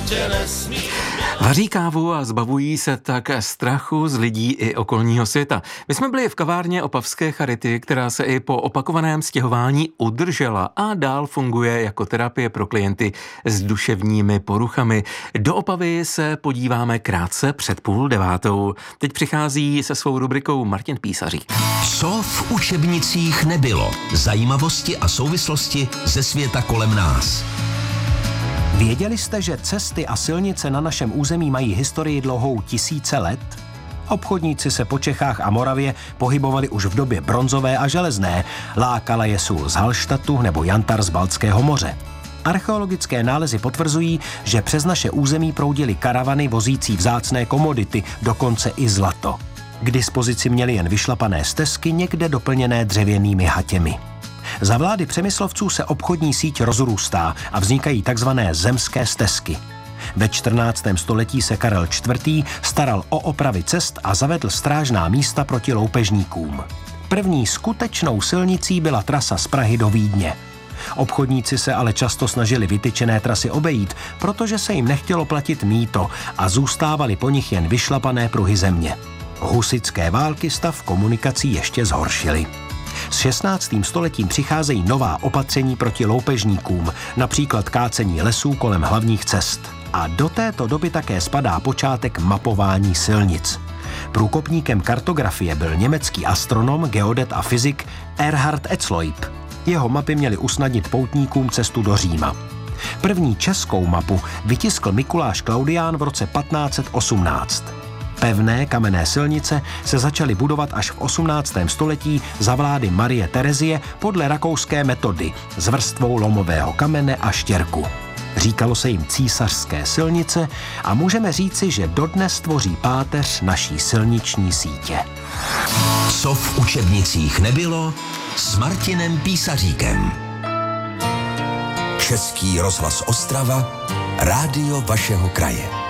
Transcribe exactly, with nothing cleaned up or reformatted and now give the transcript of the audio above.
Vaří kávu a zbavují se tak strachu z lidí i okolního světa. My jsme byli v kavárně Opavské charity, která se i po opakovaném stěhování udržela a dál funguje jako terapie pro klienty s duševními poruchami. Do Opavy se podíváme krátce před půl devátou. Teď přichází se svou rubrikou Martin Písařík. Co v učebnicích nebylo? Zajímavosti a souvislosti ze světa kolem nás. Věděli jste, že cesty a silnice na našem území mají historii dlouhou tisíce let? Obchodníci se po Čechách a Moravě pohybovali už v době bronzové a železné, lákala je sůl z Hallštatu nebo jantar z Baltského moře. Archeologické nálezy potvrzují, že přes naše území proudily karavany vozící vzácné komodity, dokonce i zlato. K dispozici měli jen vyšlapané stezky, někde doplněné dřevěnými hatěmi. Za vlády Přemyslovců se obchodní síť rozrůstá a vznikají takzvané zemské stezky. Ve čtrnáctém století se Karel čtvrtý staral o opravy cest a zavedl strážná místa proti loupežníkům. První skutečnou silnicí byla trasa z Prahy do Vídně. Obchodníci se ale často snažili vytyčené trasy obejít, protože se jim nechtělo platit mýto a zůstávaly po nich jen vyšlapané pruhy země. Husitské války stav komunikací ještě zhoršily. S šestnáctým stoletím přicházejí nová opatření proti loupežníkům, například kácení lesů kolem hlavních cest. A do této doby také spadá počátek mapování silnic. Průkopníkem kartografie byl německý astronom, geodet a fyzik Erhard Etzloib. Jeho mapy měly usnadnit poutníkům cestu do Říma. První českou mapu vytiskl Mikuláš Klaudián v roce patnáct set osmnáct. Pevné kamenné silnice se začaly budovat až v osmnáctém století za vlády Marie Terezie podle rakouské metody s vrstvou lomového kamene a štěrku. Říkalo se jim císařské silnice a můžeme říci, že dodnes tvoří páteř naší silniční sítě. Co v učebnicích nebylo s Martinem Písaříkem. Český rozhlas Ostrava, rádio vašeho kraje.